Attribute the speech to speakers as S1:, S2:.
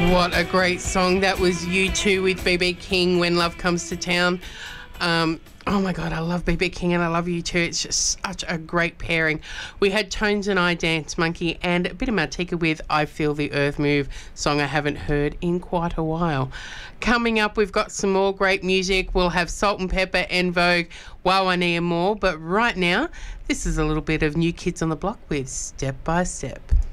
S1: What a great song. That was U2 with BB King, When Love Comes to Town. Oh my God, I love BB King and I love U2. It's just such a great pairing. We had Tones and I, Dance Monkey, and a bit of Martika with I Feel the Earth Move, song I haven't heard in quite a while. Coming up, we've got some more great music. We'll have Salt and Pepper, En Vogue, Wawani and more. But right now, this is a little bit of New Kids on the Block with Step by Step.